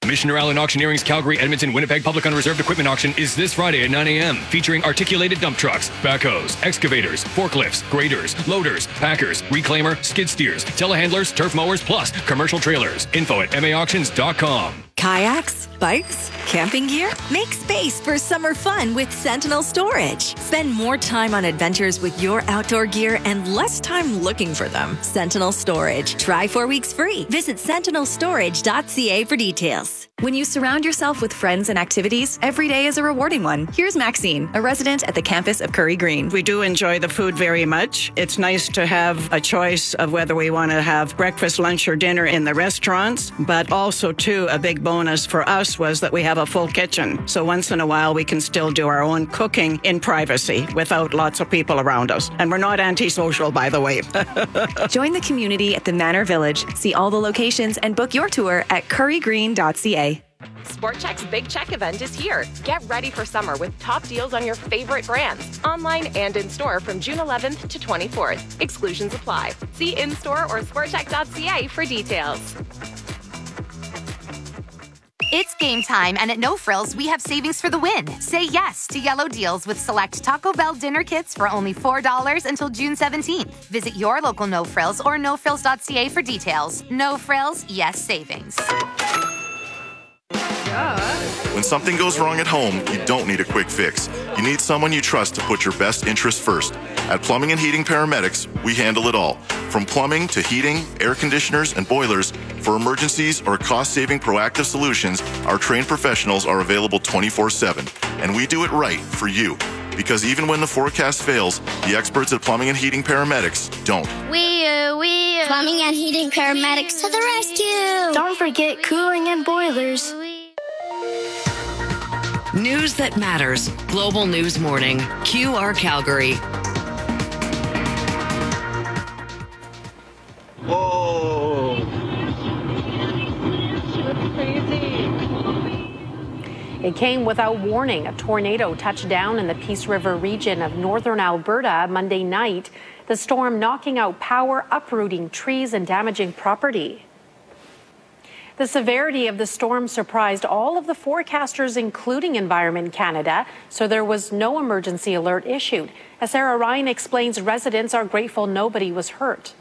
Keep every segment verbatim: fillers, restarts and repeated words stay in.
Missioner Island Auctioneering's Calgary, Edmonton, Winnipeg Public Unreserved Equipment Auction is this Friday at nine a.m. featuring articulated dump trucks, backhoes, excavators, forklifts, graders, loaders, packers, reclaimer, skid steers, telehandlers, turf mowers, plus commercial trailers. Info at m a auctions dot com. Kayaks, bikes, camping gear? Make space for summer fun with Sentinel Storage. Spend more time on adventures with your outdoor gear and less time looking for them. Sentinel Storage. Try four weeks free. Visit sentinel storage dot c a for details. When you surround yourself with friends and activities, every day is a rewarding one. Here's Maxine, a resident at the campus of Curry Green. We do enjoy the food very much. It's nice to have a choice of whether we want to have breakfast, lunch, or dinner in the restaurants, but also, too, a big bonus for us was that we have a full kitchen. So once in a while, we can still do our own cooking in privacy without lots of people around us. And we're not antisocial, by the way. Join the community at the Manor Village. See all the locations and book your tour at curry green dot c a. Sport Chek's Big Check event is here. Get ready for summer with top deals on your favorite brands, online and in-store from June eleventh to twenty-fourth. Exclusions apply. See in-store or sport chek dot c a for details. It's game time, and at No Frills, we have savings for the win. Say yes to yellow deals with select Taco Bell dinner kits for only four dollars until June seventeenth. Visit your local No Frills or no frills dot c a for details. No Frills, yes savings. When something goes wrong at home, you don't need a quick fix. You need someone you trust to put your best interest first. At Plumbing and Heating Paramedics, we handle it all. From plumbing to heating, air conditioners, and boilers, for emergencies or cost-saving proactive solutions, our trained professionals are available twenty-four seven. And we do it right for you. Because even when the forecast fails, the experts at Plumbing and Heating Paramedics don't. We, uh, we, uh, Plumbing and Heating Paramedics to the rescue! Don't forget cooling and boilers. News that matters. Global News Morning. Q R Calgary. Whoa! That's crazy. It came without warning. A tornado touched down in the Peace River region of northern Alberta Monday night. The storm knocking out power, uprooting trees, and damaging property. The severity of the storm surprised all of the forecasters, including Environment Canada, so there was no emergency alert issued. As Sarah Ryan explains, residents are grateful nobody was hurt.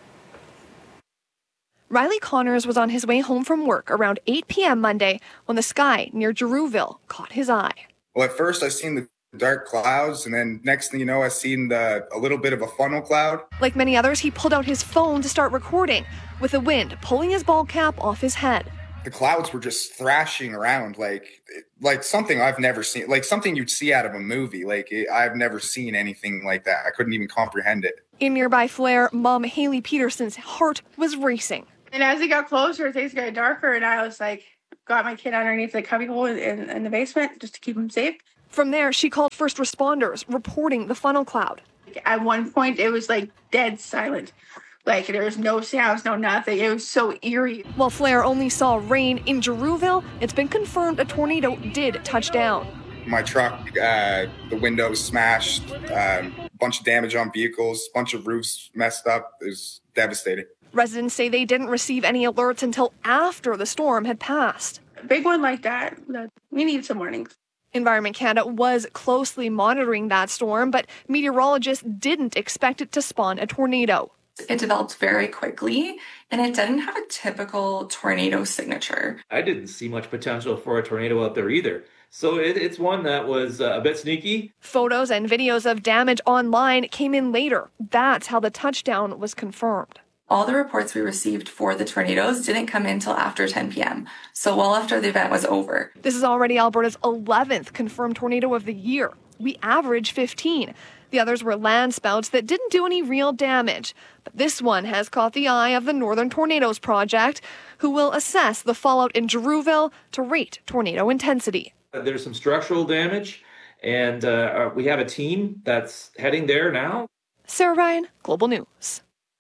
Riley Connors was on his way home from work around eight p.m. Monday when the sky near Girouville caught his eye. Well, at first I seen the dark clouds, and then next thing you know, I seen the a little bit of a funnel cloud. Like many others, he pulled out his phone to start recording, with the wind pulling his ball cap off his head. The clouds were just thrashing around like like something I've never seen, like something you'd see out of a movie. Like it, I've never seen anything like that. I couldn't even comprehend it. In nearby Flair, Mom Haley Peterson's heart was racing. And as it got closer, things got darker, and I was like, got my kid underneath the cubbyhole in, in, in the basement just to keep him safe. From there, she called first responders, reporting the funnel cloud. At one point, it was like dead silent. Like there was no sounds, no nothing. It was so eerie. While Flair only saw rain in Girouville, it's been confirmed a tornado did touch down. My truck, uh, the windows smashed, a um, bunch of damage on vehicles, bunch of roofs messed up. It was devastating. Residents say they didn't receive any alerts until after the storm had passed. A big one like that, that we need some warnings. Environment Canada was closely monitoring that storm, but meteorologists didn't expect it to spawn a tornado. It developed very quickly, and it didn't have a typical tornado signature. I didn't see much potential for a tornado out there either. So it, it's one that was uh, a bit sneaky. Photos and videos of damage online came in later. That's how the touchdown was confirmed. All the reports we received for the tornadoes didn't come in until after ten p.m., so well after the event was over. This is already Alberta's eleventh confirmed tornado of the year. We average fifteen. The others were landspouts that didn't do any real damage. But this one has caught the eye of the Northern Tornadoes Project, who will assess the fallout in Girouville to rate tornado intensity. There's some structural damage, and uh, we have a team that's heading there now. Sarah Ryan, Global News.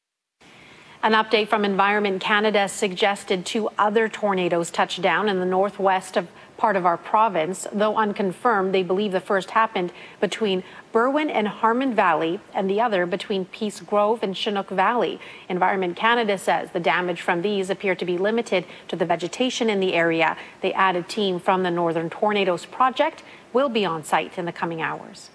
An update from Environment Canada suggested two other tornadoes touched down in the northwest of part of our province. Though unconfirmed, they believe the first happened between Berwyn and Harmon Valley and the other between Peace Grove and Chinook Valley. Environment Canada says the damage from these appear to be limited to the vegetation in the area. They add a team from the Northern Tornadoes Project will be on site in the coming hours.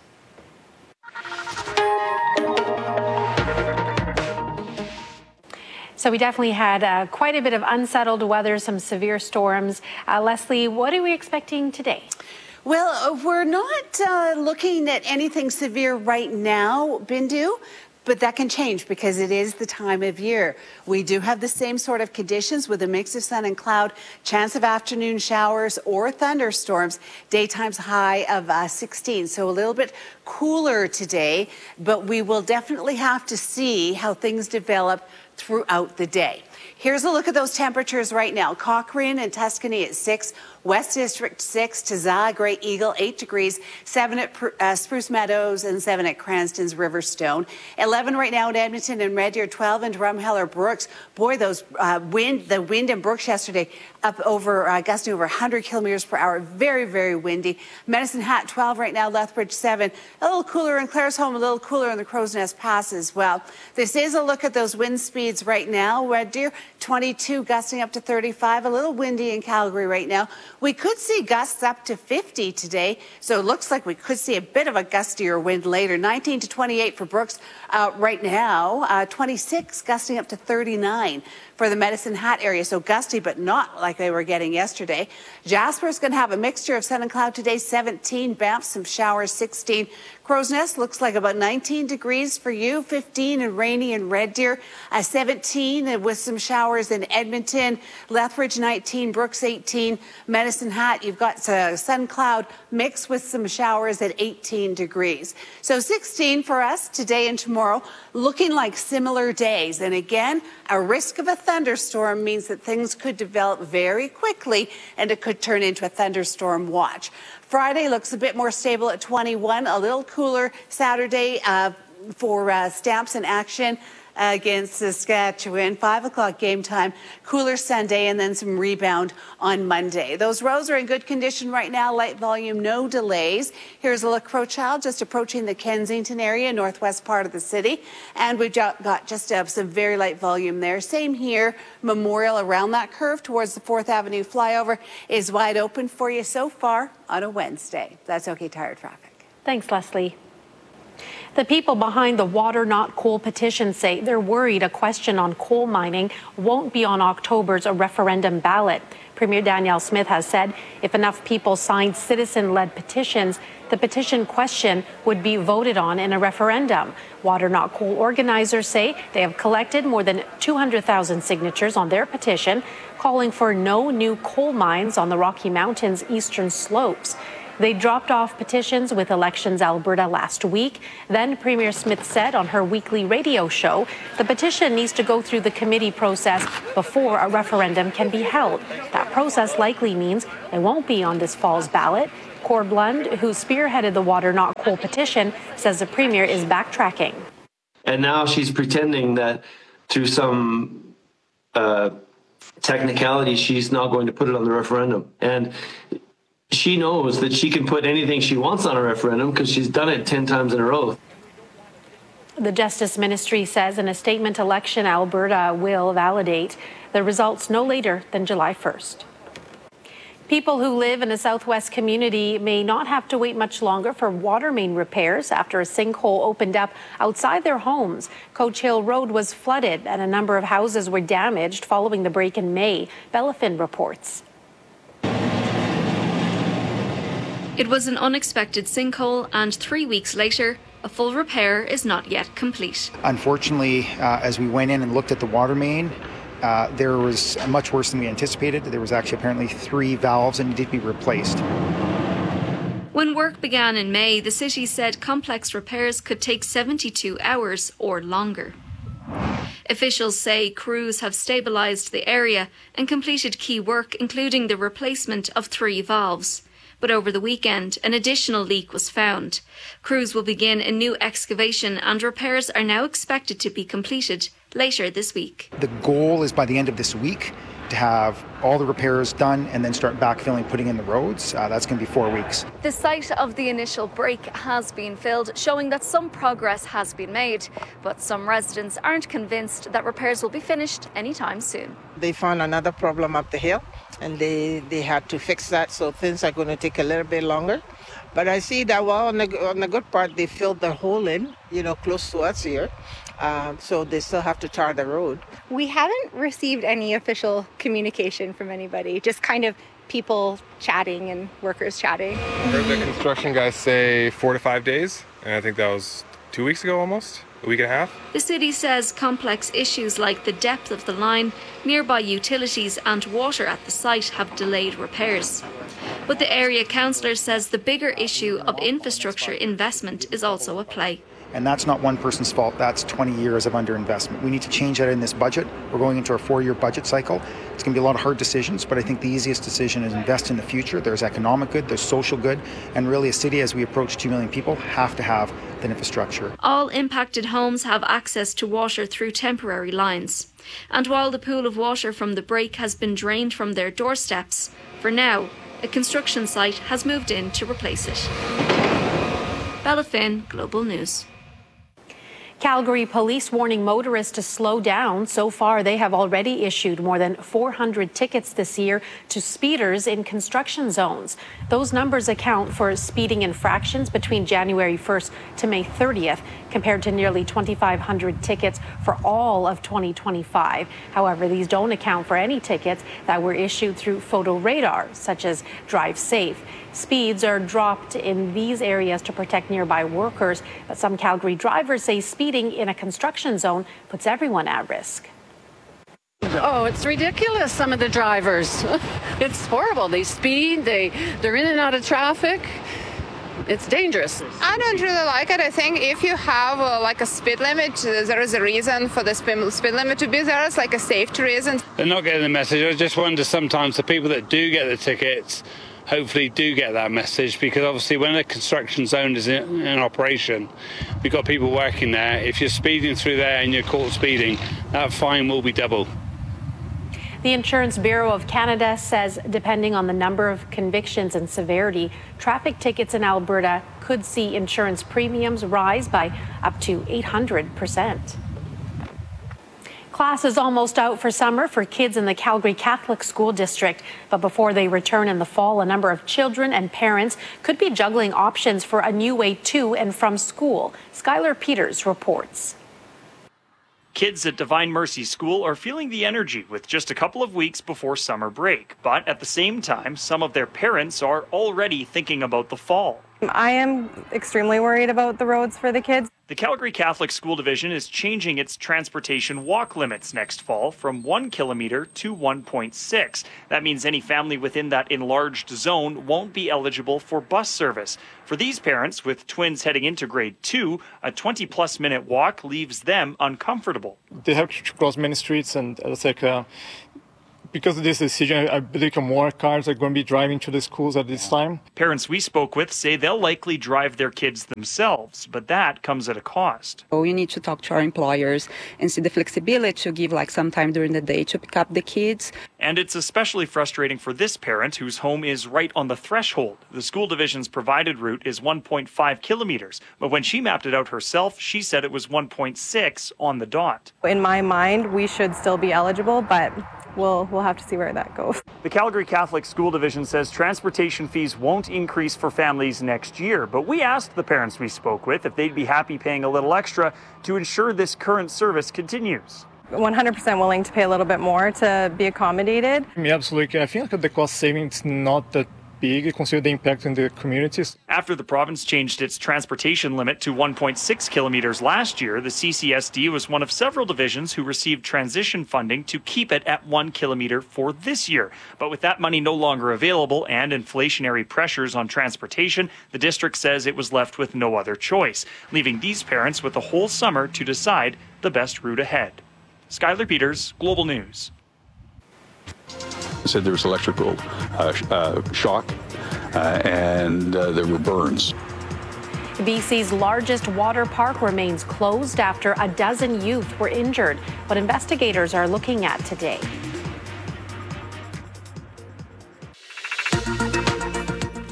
So we definitely had uh, quite a bit of unsettled weather, some severe storms. Uh, Leslie, what are we expecting today? Well, we're not uh, looking at anything severe right now, Bindu. But that can change because it is the time of year. We do have the same sort of conditions with a mix of sun and cloud, chance of afternoon showers or thunderstorms, daytime's high of uh, sixteen. So a little bit cooler today, but we will definitely have to see how things develop throughout the day. Here's a look at those temperatures right now. Cochrane and Tuscany at six, West District six, Tazaa, Grey Eagle eight degrees, seven at uh, Spruce Meadows and seven at Cranston's Riverstone. eleven right now at Edmonton and Red Deer, twelve in Drumheller Brooks. Boy, those uh, wind, the wind in Brooks yesterday up over, uh, gusting over one hundred kilometers per hour. Very, very windy. Medicine Hat twelve right now, Lethbridge seven. A little cooler in Claresholm, a little cooler in the Crow's Nest Pass as well. This is a look at those wind speeds right now. Red Deer twenty-two, gusting up to thirty-five. A little windy in Calgary right now. We could see gusts up to fifty today, so it looks like we could see a bit of a gustier wind later. nineteen to twenty-eight for Brooks uh, right now. Uh, twenty-six, gusting up to thirty-nine for the Medicine Hat area. So gusty, but not like they were getting yesterday. Jasper's going to have a mixture of sun and cloud today, seventeen. Banff, some showers, sixteen. Crow's Nest looks like about nineteen degrees for you, fifteen and rainy in Red Deer, uh, seventeen with some showers in Edmonton. Lethbridge nineteen, Brooks eighteen. Medicine Hat, you've got a sun cloud mix with some showers at eighteen degrees. So sixteen for us today and tomorrow, looking like similar days. And again, a risk of a thunderstorm means that things could develop very quickly and it could turn into a thunderstorm watch. Friday looks a bit more stable at twenty-one, a little cooler Saturday uh, for uh, Stamps in action against Saskatchewan. Five o'clock game time, cooler Sunday, and then some rebound on Monday. Those roads are in good condition right now, light volume, no delays. Here's a look, Crowchild, just approaching the Kensington area, northwest part of the city. And we've got just uh, some very light volume there. Same here, Memorial around that curve towards the fourth Avenue flyover is wide open for you so far on a Wednesday. That's OK Tire traffic. Thanks, Leslie. The people behind the Water Not Coal petition say they're worried a question on coal mining won't be on October's referendum ballot. Premier Danielle Smith has said if enough people signed citizen-led petitions, the petition question would be voted on in a referendum. Water Not Coal organizers say they have collected more than two hundred thousand signatures on their petition, calling for no new coal mines on the Rocky Mountains' eastern slopes. They dropped off petitions with Elections Alberta last week. Then Premier Smith said on her weekly radio show the petition needs to go through the committee process before a referendum can be held. That process likely means it won't be on this fall's ballot. Cord Lund, who spearheaded the Water Not Coal petition, says the Premier is backtracking. And now she's pretending that through some uh, technicality, she's not going to put it on the referendum. And she knows that she can put anything she wants on a referendum because she's done it ten times in a row. The Justice Ministry says in a statement Election Alberta will validate the results no later than July first. People who live in a southwest community may not have to wait much longer for water main repairs after a sinkhole opened up outside their homes. Coach Hill Road was flooded and a number of houses were damaged following the break in May. Bella Finn reports. It was an unexpected sinkhole, and three weeks later, a full repair is not yet complete. Unfortunately, uh, as we went in and looked at the water main, uh, there was much worse than we anticipated. There was actually apparently three valves that needed to be replaced. When work began in May, the city said complex repairs could take seventy-two hours or longer. Officials say crews have stabilised the area and completed key work, including the replacement of three valves. But over the weekend, an additional leak was found. Crews will begin a new excavation and repairs are now expected to be completed later this week. The goal is by the end of this week to have all the repairs done and then start backfilling, putting in the roads. Uh, that's going to be four weeks. The site of the initial break has been filled, showing that some progress has been made. But some residents aren't convinced that repairs will be finished anytime soon. They found another problem up the hill, and they, they had to fix that, so things are going to take a little bit longer. But I see that, well, on the, on the good part, they filled the hole in, you know, close to us here. Um, so they still have to tar the road. We haven't received any official communication from anybody, just kind of people chatting and workers chatting. I heard the construction guys say four to five days, and I think that was two weeks ago almost, a week and a half. The city says complex issues like the depth of the line, nearby utilities and water at the site have delayed repairs. But the area councillor says the bigger issue of infrastructure investment is also at play. And that's not one person's fault. That's twenty years of underinvestment. We need to change that in this budget. We're going into our four-year budget cycle. It's going to be a lot of hard decisions, but I think the easiest decision is invest in the future. There's economic good, there's social good, and really a city, as we approach two million people, have to have the infrastructure. All impacted homes have access to water through temporary lines. And while the pool of water from the break has been drained from their doorsteps, for now, a construction site has moved in to replace it. Bella Finn, Global News. Calgary police warning motorists to slow down. So far, they have already issued more than four hundred tickets this year to speeders in construction zones. Those numbers account for speeding infractions between January first to May thirtieth, compared to nearly twenty-five hundred tickets for all of twenty twenty-five. However, these don't account for any tickets that were issued through photo radar, such as Drive Safe. Speeds are dropped in these areas to protect nearby workers, but some Calgary drivers say speeding in a construction zone puts everyone at risk. Oh, it's ridiculous, some of the drivers. It's horrible. They speed, they, they're in and out of traffic. It's dangerous. I don't really like it. I think if you have uh, like a speed limit, uh, there is a reason for the speed, speed limit to be there. It's like a safety reason. They're not getting the message. I just wonder sometimes the people that do get the tickets hopefully do get that message, because obviously when a construction zone is in, in operation, we've got people working there. If you're speeding through there and you're caught speeding, that fine will be double. The Insurance Bureau of Canada says depending on the number of convictions and severity, traffic tickets in Alberta could see insurance premiums rise by up to eight hundred percent. Class is almost out for summer for kids in the Calgary Catholic School District. But before they return in the fall, a number of children and parents could be juggling options for a new way to and from school. Skylar Peters reports. Kids at Divine Mercy School are feeling the energy with just a couple of weeks before summer break. But at the same time, some of their parents are already thinking about the fall. I am extremely worried about the roads for the kids. The Calgary Catholic School Division is changing its transportation walk limits next fall from one kilometre to one point six. That means any family within that enlarged zone won't be eligible for bus service. For these parents with twins heading into grade two, a twenty plus minute walk leaves them uncomfortable. They have to cross many streets, and it's like uh, because of this decision, I believe more cars are going to be driving to the schools at this time. Parents we spoke with say they'll likely drive their kids themselves, but that comes at a cost. So we need to talk to our employers and see the flexibility to give like some time during the day to pick up the kids. And it's especially frustrating for this parent whose home is right on the threshold. The school division's provided route is one point five kilometers, but when she mapped it out herself, she said it was one point six on the dot. In my mind, we should still be eligible, but we'll we'll have to see where that goes. The Calgary Catholic School Division says transportation fees won't increase for families next year, but we asked the parents we spoke with if they'd be happy paying a little extra to ensure this current service continues. one hundred percent willing to pay a little bit more to be accommodated. Yeah, absolutely. I think the cost savings is not that big, consider the impact in the communities. After the province changed its transportation limit to one point six kilometers last year, the C C S D was one of several divisions who received transition funding to keep it at one kilometer for this year. But with that money no longer available and inflationary pressures on transportation, the district says it was left with no other choice, leaving these parents with a whole summer to decide the best route ahead. Skylar Peters, Global News. Said there was electrical uh, uh, shock uh, and uh, there were burns. B C's largest water park remains closed after a dozen youth were injured. What investigators are looking at today.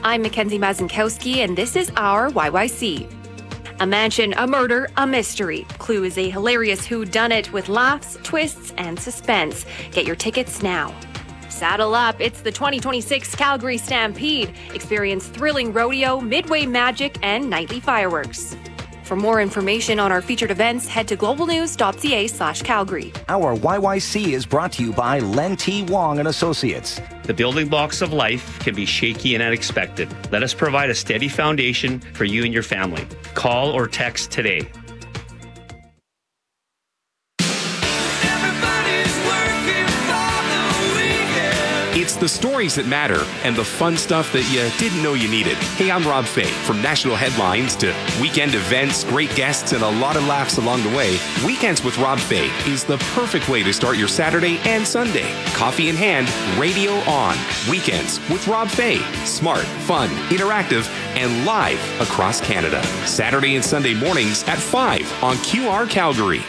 I'm Mackenzie Mazinkowski, and this is our Y Y C. A mansion, a murder, a mystery. Clue is a hilarious whodunit with laughs, twists, and suspense. Get your tickets now. Saddle up, it's the twenty twenty-six Calgary Stampede. Experience thrilling rodeo, midway magic, and nightly fireworks. For more information on our featured events, head to globalnews.ca slash Calgary. Our Y Y C is brought to you by Len T. Wong and Associates. The building blocks of life can be shaky and unexpected. Let us provide a steady foundation for you and your family. Call or text today. It's the stories that matter and the fun stuff that you didn't know you needed. Hey, I'm Rob Fay. From national headlines to weekend events, great guests, and a lot of laughs along the way, Weekends with Rob Fay is the perfect way to start your Saturday and Sunday. Coffee in hand, radio on. Weekends with Rob Fay. Smart, fun, interactive, and live across Canada. Saturday and Sunday mornings at five on Q R Calgary.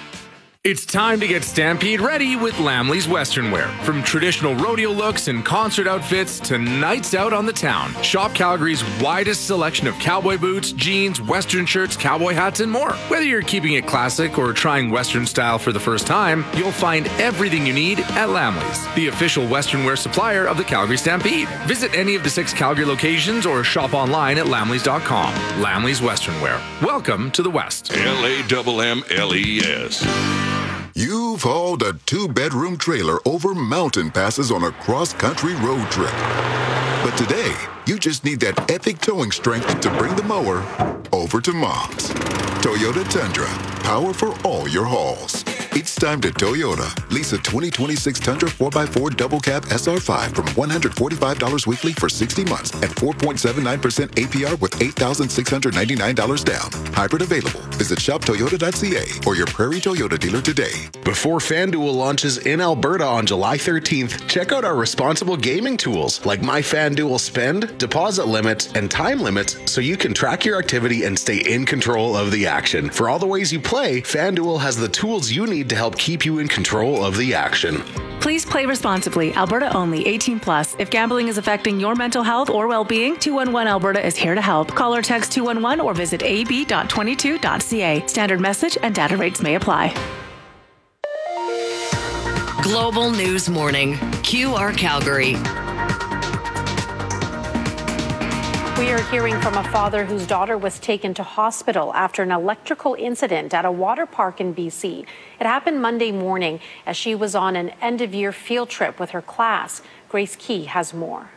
It's time to get Stampede ready with Lamley's Western Wear. From traditional rodeo looks and concert outfits to nights out on the town. Shop Calgary's widest selection of cowboy boots, jeans, Western shirts, cowboy hats, and more. Whether you're keeping it classic or trying Western style for the first time, you'll find everything you need at Lamley's, the official Western wear supplier of the Calgary Stampede. Visit any of the six Calgary locations or shop online at lamleys dot com. Lamley's Western Wear. Welcome to the West. L A M M L E S. You've hauled a two-bedroom trailer over mountain passes on a cross-country road trip. But today, you just need that epic towing strength to bring the mower over to Mom's. Toyota Tundra, power for all your hauls. It's time to Toyota. Lease a twenty twenty-six Tundra four by four Double Cab S R five from one hundred forty-five dollars weekly for sixty months at four point seven nine percent A P R with eight thousand six hundred ninety-nine dollars down. Hybrid available. Visit shop toyota dot c a or your Prairie Toyota dealer today. Before FanDuel launches in Alberta on July thirteenth, check out our responsible gaming tools like My FanDuel Spend, deposit limits, and time limits so you can track your activity and stay in control of the action. For all the ways you play, FanDuel has the tools you need to help keep you in control of the action. Please play responsibly. Alberta only. eighteen plus. If gambling is affecting your mental health or well-being, two one one Alberta is here to help. Call or text two one one or visit a b dot twenty-two dot c a. Standard message and data rates may apply. Global News Morning. Q R Calgary. We are hearing from a father whose daughter was taken to hospital after an electrical incident at a water park in B C. It happened Monday morning as she was on an end-of-year field trip with her class. Grace Key has more.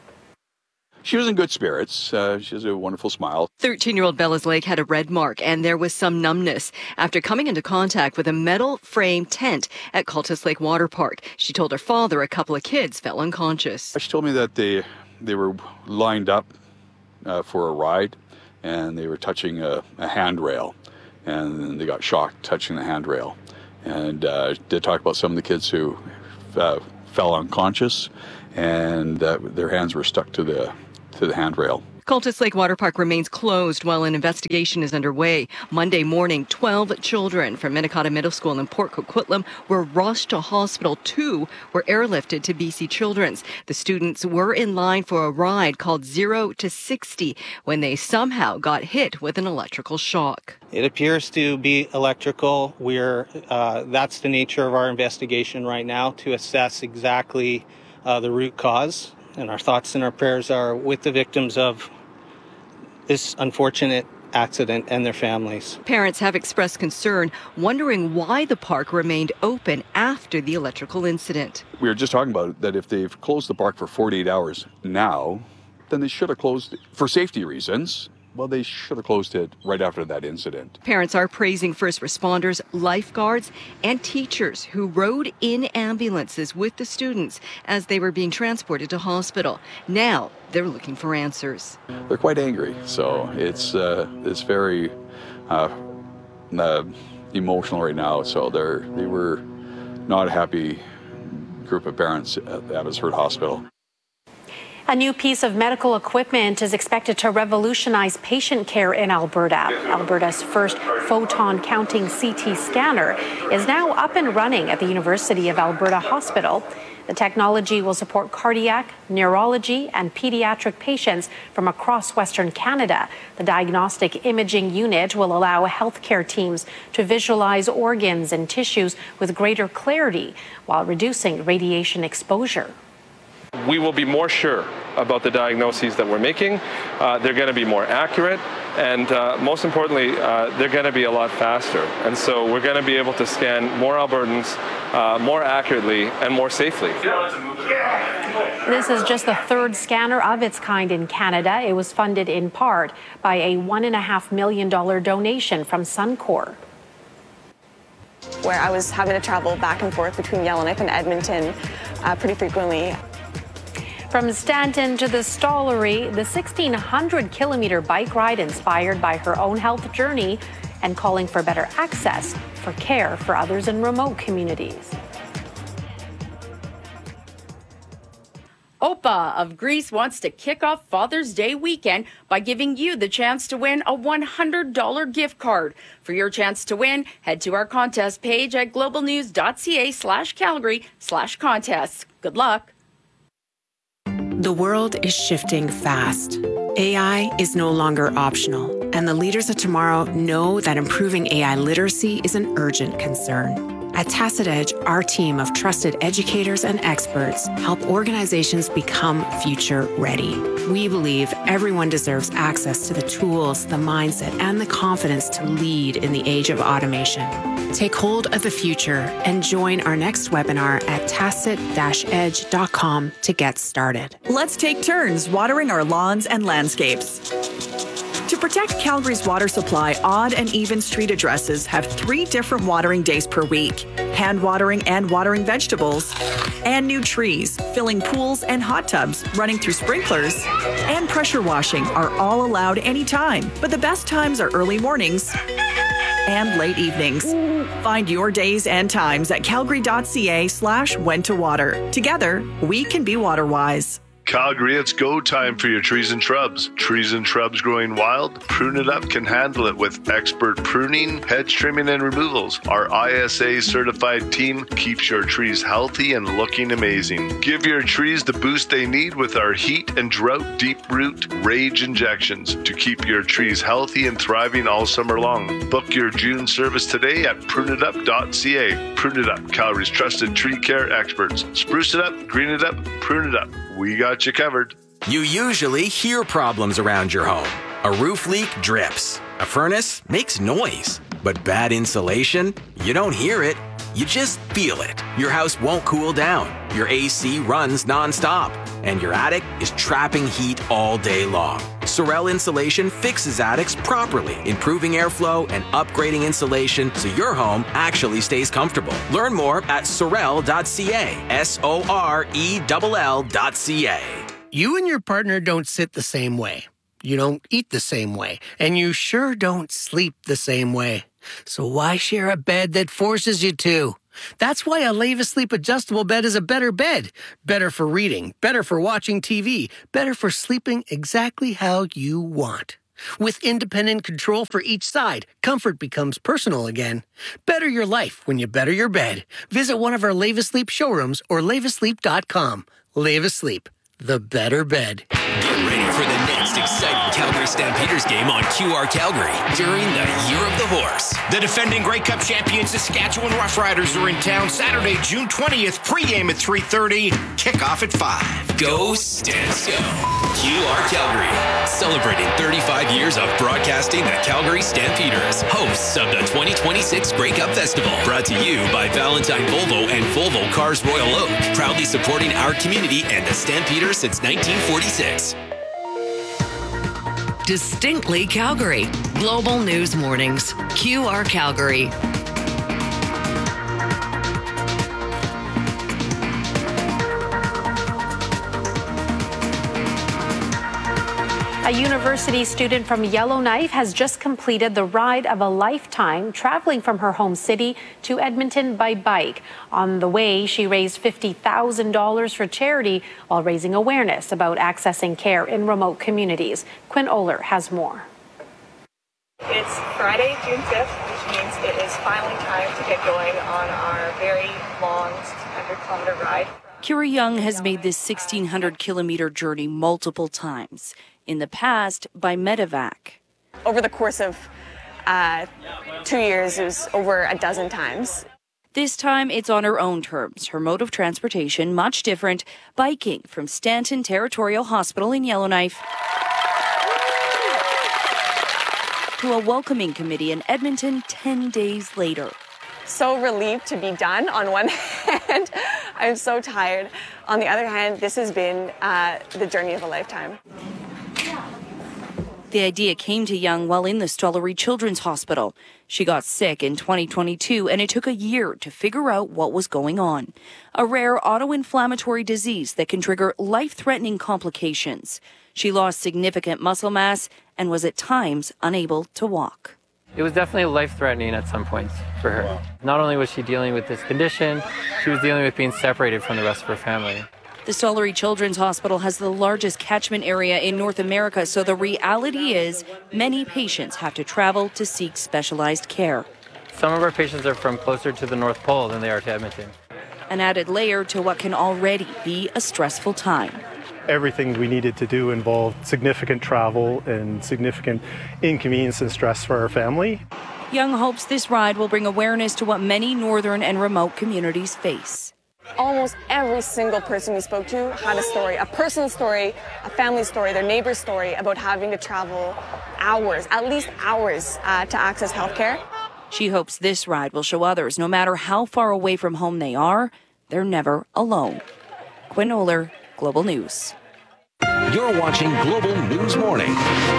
She was in good spirits. Uh, she has a wonderful smile. thirteen-year-old Bellas Lake had a red mark, and there was some numbness after coming into contact with a metal frame tent at Cultus Lake Water Park. She told her father a couple of kids fell unconscious. She told me that they they were lined up Uh, for a ride, and they were touching a, a handrail, and they got shocked touching the handrail. And uh, they talked about some of the kids who uh, fell unconscious, and uh, their hands were stuck to the to the handrail. Cultus Lake Water Park remains closed while an investigation is underway. Monday morning, twelve children from Minnetonka Middle School in Port Coquitlam were rushed to hospital. Two were airlifted to B C Children's. The students were in line for a ride called zero to sixty when they somehow got hit with an electrical shock. It appears to be electrical. We're uh, that's the nature of our investigation right now, to assess exactly uh, the root cause. And our thoughts and our prayers are with the victims of this unfortunate accident and their families. Parents have expressed concern, wondering why the park remained open after the electrical incident. We were just talking about it, that if they've closed the park for forty-eight hours now, then they should have closed it for safety reasons. Well, they should have closed it right after that incident. Parents are praising first responders, lifeguards, and teachers who rode in ambulances with the students as they were being transported to hospital. Now they're looking for answers. They're quite angry, so it's uh, it's very uh, uh, emotional right now. So they're they were not a happy group of parents at Abbotsford Hospital. A new piece of medical equipment is expected to revolutionize patient care in Alberta. Alberta's first photon counting C T scanner is now up and running at the University of Alberta Hospital. The technology will support cardiac, neurology, and pediatric patients from across Western Canada. The diagnostic imaging unit will allow healthcare teams to visualize organs and tissues with greater clarity while reducing radiation exposure. We will be more sure about the diagnoses that we're making. Uh, they're going to be more accurate, and uh, most importantly, uh, they're going to be a lot faster. And so we're going to be able to scan more Albertans uh, more accurately and more safely. This is just the third scanner of its kind in Canada. It was funded in part by a one and a half million dollar donation from Suncor. Where I was having to travel back and forth between Yellowknife and Edmonton uh, pretty frequently. From Stanton to the Stollery, the sixteen hundred kilometer bike ride inspired by her own health journey and calling for better access for care for others in remote communities. Opa of Greece wants to kick off Father's Day weekend by giving you the chance to win a one hundred dollars gift card. For your chance to win, head to our contest page at globalnews.ca slash Calgary slash contests. Good luck. The world is shifting fast. A I is no longer optional, and the leaders of tomorrow know that improving A I literacy is an urgent concern. At Tacit Edge, our team of trusted educators and experts help organizations become future ready. We believe everyone deserves access to the tools, the mindset, and the confidence to lead in the age of automation. Take hold of the future and join our next webinar at tacit dash edge dot com to get started. Let's take turns watering our lawns and landscapes. To protect Calgary's water supply, odd and even street addresses have three different watering days per week: hand watering and watering vegetables, and new trees, filling pools and hot tubs, running through sprinklers, and pressure washing are all allowed anytime. But the best times are early mornings and late evenings. Find your days and times at calgary.ca slash when to water. Together, we can be water wise. Calgary, it's go time for your trees and shrubs. Trees and shrubs growing wild? Prune It Up can handle it with expert pruning, hedge trimming, and removals. Our I S A certified team keeps your trees healthy and looking amazing. Give your trees the boost they need with our heat and drought deep root rage injections to keep your trees healthy and thriving all summer long. Book your June service today at prune it up dot c a. Prune It Up, Calgary's trusted tree care experts. Spruce it up, green it up, prune it up. We got you covered. You usually hear problems around your home. A roof leak drips. A furnace makes noise. But bad insulation? You don't hear it. You just feel it. Your house won't cool down. Your A C runs nonstop. And your attic is trapping heat all day long. Sorel Insulation fixes attics properly, improving airflow and upgrading insulation so your home actually stays comfortable. Learn more at sorel dot c a. S O R E L L dot C A. You and your partner don't sit the same way. You don't eat the same way. And you sure don't sleep the same way. So why share a bed that forces you to? That's why a Leva Sleep adjustable bed is a better bed. Better for reading, better for watching T V, better for sleeping exactly how you want. With independent control for each side, comfort becomes personal again. Better your life when you better your bed. Visit one of our Leva Sleep showrooms or leva sleep dot com. Leva Sleep, the better bed. Get ready for the next exciting Calgary Stampeders game on Q R Calgary during the Year of the Horse. The defending Grey Cup champions Saskatchewan Roughriders are in town Saturday, June twentieth. Pre-game at three thirty. Kickoff at five. Go Stamps Go. Q R Calgary, celebrating thirty-five years of broadcasting the Calgary Stampeders, hosts of the twenty twenty-six Grey Cup Festival. Brought to you by Valentine Volvo and Volvo Cars Royal Oak, proudly supporting our community and the Stampeders since nineteen forty-six. Distinctly Calgary. Global News Mornings. Q R Calgary. A university student from Yellowknife has just completed the ride of a lifetime, traveling from her home city to Edmonton by bike. On the way, she raised fifty thousand dollars for charity while raising awareness about accessing care in remote communities. Quinn Oler has more. It's Friday, June fifth, which means it is finally time to get going on our very long six hundred kilometer ride. Kira Young has made this sixteen hundred kilometer journey multiple times. In the past, by medevac. Over the course of uh, two years, it was over a dozen times. This time, it's on her own terms. Her mode of transportation, much different, biking from Stanton Territorial Hospital in Yellowknife to a welcoming committee in Edmonton ten days later. So relieved to be done on one hand. I'm so tired. On the other hand, this has been uh, the journey of a lifetime. The idea came to Young while in the Stollery Children's Hospital. She got sick in twenty twenty-two, and it took a year to figure out what was going on. A rare autoinflammatory disease that can trigger life-threatening complications. She lost significant muscle mass and was at times unable to walk. It was definitely life-threatening at some points for her. Not only was she dealing with this condition, she was dealing with being separated from the rest of her family. The Stollery Children's Hospital has the largest catchment area in North America, so the reality is many patients have to travel to seek specialized care. Some of our patients are from closer to the North Pole than they are to Edmonton. An added layer to what can already be a stressful time. Everything we needed to do involved significant travel and significant inconvenience and stress for our family. Young hopes this ride will bring awareness to what many northern and remote communities face. Almost every single person we spoke to had a story, a personal story, a family story, their neighbor's story about having to travel hours, at least hours, uh, to access healthcare. She hopes this ride will show others, no matter how far away from home they are, they're never alone. Quinn Oler, Global News. You're watching Global News Morning.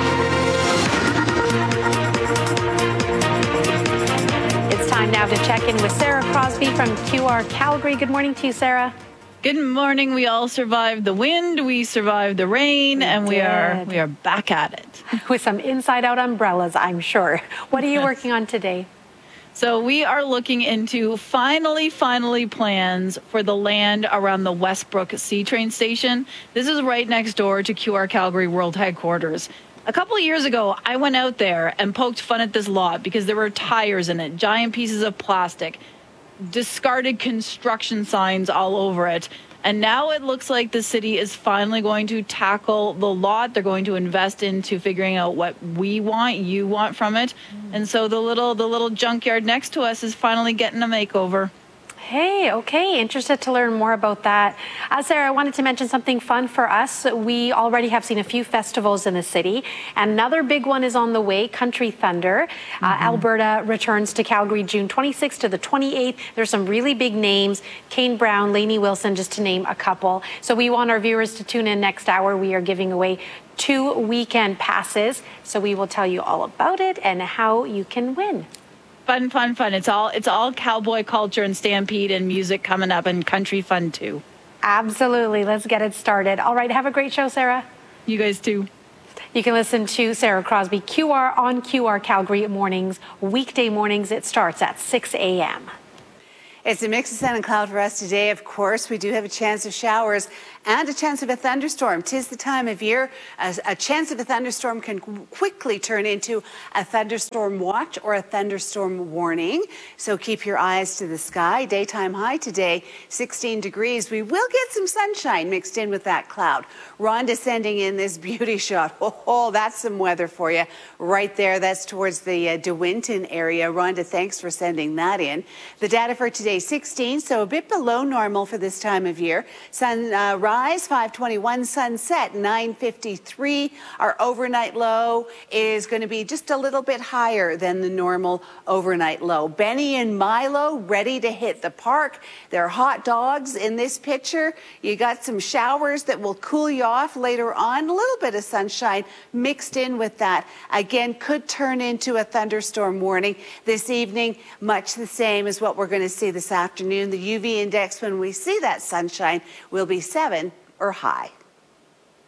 Time now to check in with Sarah Crosby from Q R Calgary. Good morning to you, Sarah. Good morning. We all survived the wind, we survived the rain, we and we did. are we are back at it. With some inside-out umbrellas, I'm sure. What are you yes. working on today? So we are looking into finally, finally plans for the land around the Westbrook C train station. This is right next door to Q R Calgary World Headquarters. A couple of years ago, I went out there and poked fun at this lot because there were tires in it, giant pieces of plastic, discarded construction signs all over it. And now it looks like the city is finally going to tackle the lot. They're going to invest into figuring out what we want, you want from it. And so the little the little junkyard next to us is finally getting a makeover. Hey, okay. Interested to learn more about that. Uh, Sarah, I wanted to mention something fun for us. We already have seen a few festivals in the city. Another big one is on the way, Country Thunder. Mm-hmm. Uh, Alberta returns to Calgary June twenty-sixth to the twenty-eighth. There's some really big names, Kane Brown, Lainey Wilson, just to name a couple. So we want our viewers to tune in next hour. We are giving away two weekend passes. So we will tell you all about it and how you can win. Fun, fun, fun. It's all it's all cowboy culture and stampede and music coming up and country fun too. Absolutely. Let's get it started. All right. Have a great show, Sarah. You guys too. You can listen to Sarah Crosby Q R on Q R Calgary mornings, weekday mornings. It starts at six a.m. It's a mix of sun and cloud for us today. Of course, we do have a chance of showers and a chance of a thunderstorm. 'Tis the time of year. A, a chance of a thunderstorm can quickly turn into a thunderstorm watch or a thunderstorm warning. So keep your eyes to the sky. Daytime high today, sixteen degrees. We will get some sunshine mixed in with that cloud. Rhonda sending in this beauty shot. Oh, that's some weather for you right there. That's towards the uh, De Winton area. Rhonda, thanks for sending that in. The data for today, sixteen, so a bit below normal for this time of year. Sunrise, uh, five twenty-one, sunset, nine fifty-three. Our overnight low is going to be just a little bit higher than the normal overnight low. Benny and Milo ready to hit the park. They're hot dogs in this picture. You got some showers that will cool you off later on. A little bit of sunshine mixed in with that. Again, could turn into a thunderstorm warning this evening. Much the same as what we're going to see this afternoon. The U V index when we see that sunshine will be seven or high.